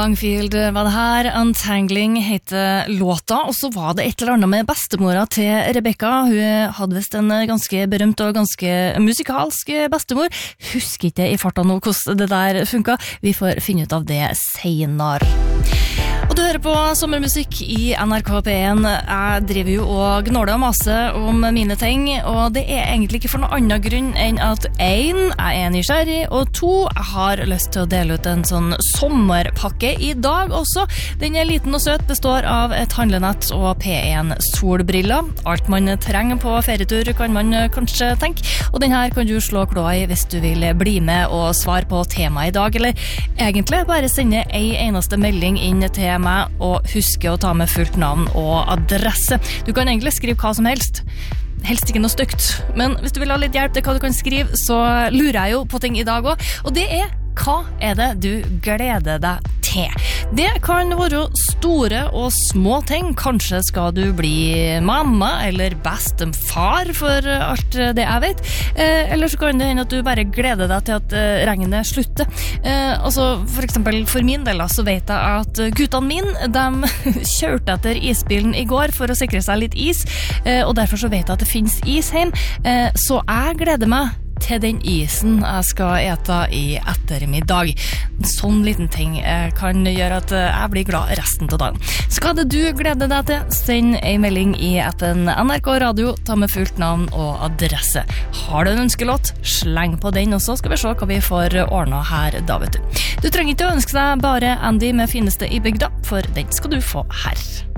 Longfield var det her, Untangling heter låta, og så var det et eller annet med bestemora til Rebecca. Hun hadde vist en ganske berømt og ganske musikalsk bestemor. Husker ikke i farta nå hvordan det der funket. Vi får finne ut av det senere. Og du hører på sommermusikk i NRK P1. Jeg driver jo og gnåler og maser om mine ting, og det er egentlig ikke for noen annen grunn enn at 1, jeg er nysgjerrig, og 2, jeg har lyst til å dele ut en sånn sommerpakke i dag også. Den er liten og søt, består av et handlenett og P1 solbriller. Alt man trenger på ferietur kan man kanskje tenke, og den her kan du slå kloa i hvis du vil bli med og svare på temaet i dag, eller egentlig bare sende en eneste melding inn til meg og huske å ta med fullt navn og adresse. Du kan egentlig skrive hva som helst. Helst ikke noe stygt. Men hvis du vil ha litt hjelp til hva du kan skrive, så lurer jeg jo på ting i dag også. Og det er, hva er det du gleder deg til? Det kan være store og små ting. Kanskje skal du bli mamma eller bestemfar for alt det jeg vet. Eller så kan det hende at du bare gleder deg til at regnet slutter. Altså for eksempel for min del så vet jeg at guttene mine, de kjørte etter isbilen i går for å sikre seg litt is, og derfor så vet jeg at det finnes is hjem. Så jeg gleder meg til den isen jeg skal ete i ettermiddag. En sånn liten ting kan gjøre at jeg blir glad resten av dagen. Så hva er det du gleder deg til? Send en melding i appen NRK Radio, ta med fullt navn og adresse. Har du en ønskelåt? Sleng på den også, skal vi se hva vi får ordnet her da, vet du. Du trenger ikke å ønske deg bare Andy med fineste i bygda, for den skal du få her.